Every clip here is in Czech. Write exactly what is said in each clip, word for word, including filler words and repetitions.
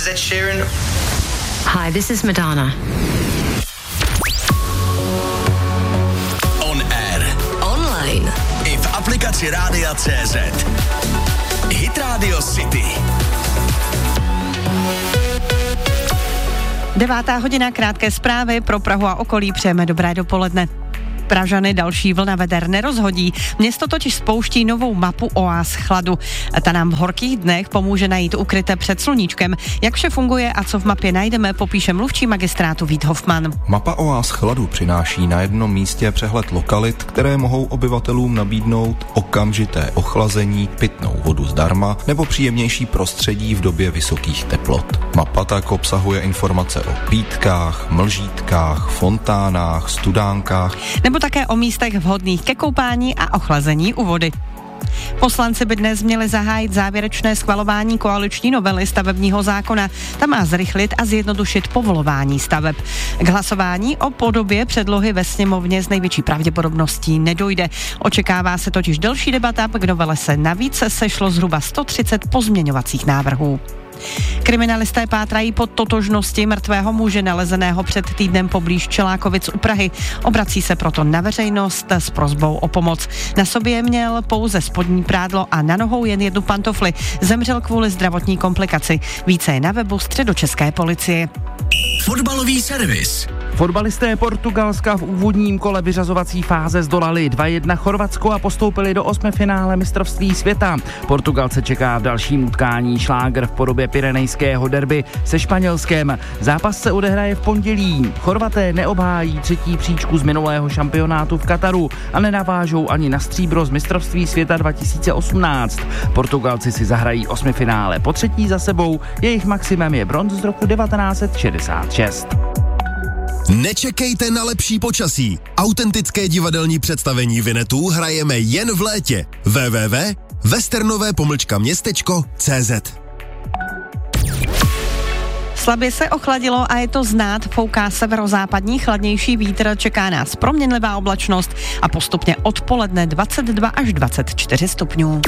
is Ed Sheeran. Hi, this is Madonna. On air. Online. I v aplikaci Rádia C Z. Hit Radio City. Devátá hodina, krátké zprávy pro Prahu a okolí, přejeme dobré dopoledne. Pražany další vlna veder nerozhodí. Město totiž spouští novou mapu oáz chladu. Ta nám v horkých dnech pomůže najít ukryté před sluníčkem. Jak vše funguje a co v mapě najdeme, popíše mluvčí magistrátu Vít Hofman. Mapa oáz chladu přináší na jednom místě přehled lokalit, které mohou obyvatelům nabídnout okamžité ochlazení, pitnou vodu zdarma nebo příjemnější prostředí v době vysokých teplot. Mapa tak obsahuje informace o pítkách, mlžítkách, fontánách, studánkách nebo také o místech vhodných ke koupání a ochlazení u vody. Poslanci by dnes měli zahájit závěrečné schvalování koaliční novely stavebního zákona. Ta má zrychlit a zjednodušit povolování staveb. K hlasování o podobě předlohy ve sněmovně s největší pravděpodobností nedojde. Očekává se totiž delší debata, k novele se navíc sešlo zhruba sto třicet pozměňovacích návrhů. Kriminalisté pátrají po totožnosti mrtvého muže nalezeného před týdnem poblíž Čelákovic u Prahy. Obrací se proto na veřejnost s prosbou o pomoc. Na sobě měl pouze spodní prádlo a na nohou jen jednu pantofli. Zemřel kvůli zdravotní komplikaci. Více je na webu středočeské policie. Fotbalový servis. Fotbalisté Portugalska v úvodním kole vyřazovací fáze zdolali dva jedna Chorvatsko a postoupili do osmifinále mistrovství světa. Portugalce čeká v dalším utkání šlágr v podobě pyrenejského derby se Španělskem. Zápas se odehraje v pondělí. Chorvaté neobhájí třetí příčku z minulého šampionátu v Kataru a nenavážou ani na stříbro z mistrovství světa dva tisíce osmnáct. Portugalci si zahrají osmifinále po třetí za sebou, jejich maximem je bronz z roku devatenáct set šedesát šest. Nečekejte na lepší počasí. Autentické divadelní představení Vinetů hrajeme jen v létě. w w w tečka westernové pomlčka městečko tečka c z. Slabě se ochladilo a je to znát, fouká severozápadní chladnější vítr, čeká nás proměnlivá oblačnost a postupně odpoledne dvacet dva až dvacet čtyři stupňů.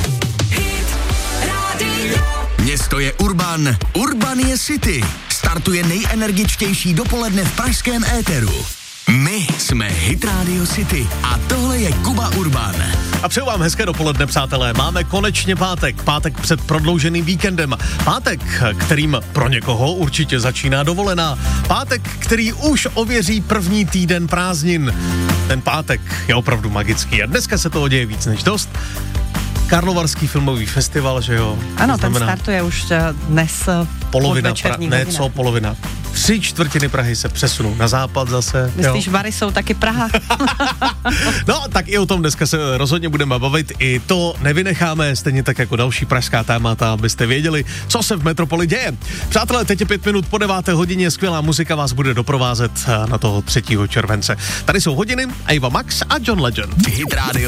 Město je Urban, Urban je City. Startuje nejenergičtější dopoledne v pražském éteru. My jsme Hit Radio City a tohle je Kuba Urban. A přeju vám hezké dopoledne, přátelé. Máme konečně pátek, pátek před prodlouženým víkendem. Pátek, kterým pro někoho určitě začíná dovolená. Pátek, který už ověří první týden prázdnin. Ten pátek je opravdu magický a dneska se toho děje víc než dost. Karlovarský filmový festival, že jo? Ano, ten startuje už dnes polovina, pra- ne co polovina. Tři čtvrtiny Prahy se přesunou na západ zase. Myslíš, Vary jsou taky Praha? No, tak i o tom dneska se rozhodně budeme bavit. I to nevynecháme, stejně tak jako další pražská témata, abyste věděli, co se v metropoli děje. Přátelé, teď je pět minut po deváté hodině, skvělá muzika vás bude doprovázet na toho třetího července. Tady jsou hodiny, Ava Max a John Legend. Hit Radio